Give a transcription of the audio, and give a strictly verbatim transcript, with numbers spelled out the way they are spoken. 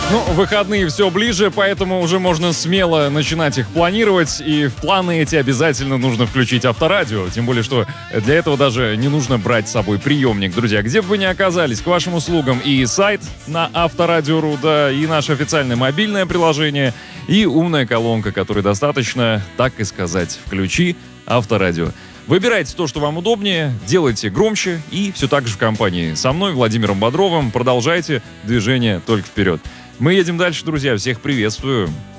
Ну, выходные все ближе, поэтому уже можно смело начинать их планировать. И в планы эти обязательно нужно включить Авторадио. Тем более, что для этого даже не нужно брать с собой приемник. Друзья, где бы вы ни оказались, к вашим услугам и сайт на Авторадио точка ру, да, и наше официальное мобильное приложение, и умная колонка, которой достаточно, так и сказать, включи Авторадио. Выбирайте то, что вам удобнее, делайте громче, и все так же в компании со мной, Владимиром Бодровым, продолжайте движение только вперед. Мы едем дальше, друзья. Всех приветствую.